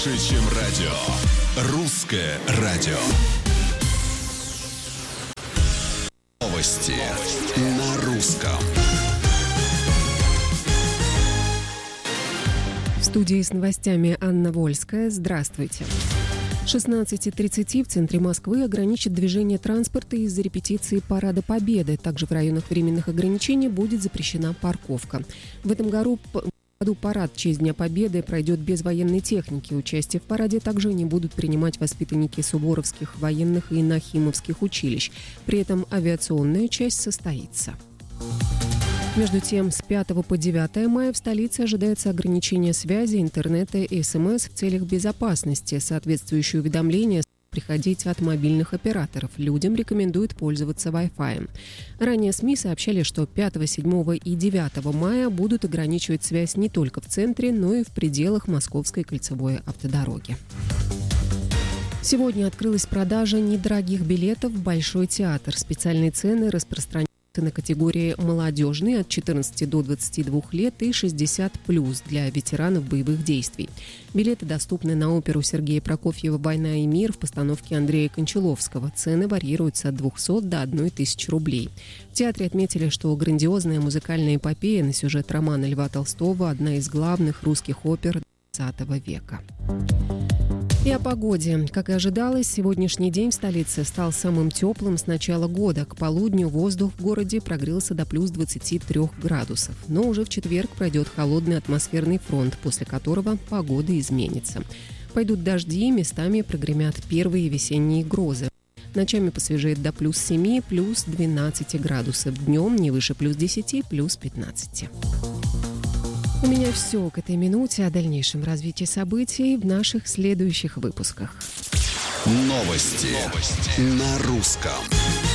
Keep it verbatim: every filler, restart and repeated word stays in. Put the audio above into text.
больше, чем радио. Русское радио. Новости на русском. В студии с новостями Анна Вольская. Здравствуйте. С шестнадцати тридцати в центре Москвы ограничат движение транспорта из-за репетиции Парада Победы. Также в районах временных ограничений будет запрещена парковка. В этом году парад в честь Дня Победы пройдет без военной техники. Участие в параде также не будут принимать воспитанники суворовских военных и нахимовских училищ. При этом авиационная часть состоится. Между тем, с пятого по девятое мая в столице ожидается ограничение связи, интернета и СМС в целях безопасности. Соответствующие уведомления приходить от мобильных операторов. Людям рекомендуют пользоваться Wi-Fi. Ранее СМИ сообщали, что пятого, седьмого и девятого мая будут ограничивать связь не только в центре, но и в пределах Московской кольцевой автодороги. Сегодня открылась продажа недорогих билетов в Большой театр. Специальные цены распространяются на категории молодежные от четырнадцати до двадцати двух лет и шестьдесят плюс для ветеранов боевых действий. Билеты доступны на оперу Сергея Прокофьева «Война и мир» в постановке Андрея Кончаловского. Цены варьируются от двухсот до одной тысячи рублей. В театре отметили, что грандиозная музыкальная эпопея на сюжет романа Льва Толстого – одна из главных русских опер двадцатого века. И о погоде. Как и ожидалось, сегодняшний день в столице стал самым теплым с начала года. К полудню воздух в городе прогрелся до плюс двадцати трёх градусов. Но уже в четверг пройдет холодный атмосферный фронт, после которого погода изменится. Пойдут дожди, местами прогремят первые весенние грозы. Ночами посвежеет до плюс семи, плюс двенадцати градусов. Днем не выше плюс десяти, плюс пятнадцати. У меня все к этой минуте. О дальнейшем развитии событий в наших следующих выпусках. Новости, Новости. на русском.